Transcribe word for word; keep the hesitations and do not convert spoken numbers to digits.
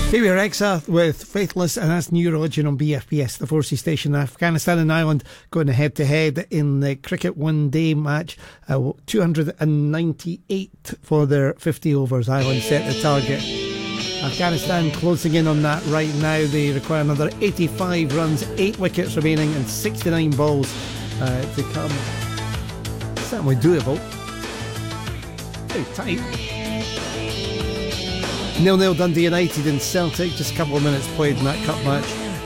Here we are, Exa with Faithless, and that's New Religion on B F B S, the Forces station. Afghanistan and Ireland going head to head in the cricket one day match. Uh, two hundred ninety-eight for their fifty overs. Ireland set the target. Afghanistan closing in on that right now. They require another eighty-five runs, eight wickets remaining, and sixty-nine balls uh, to come. Certainly doable. Very tight. nil nil Dundee United and Celtic, just a couple of minutes played in that cup match.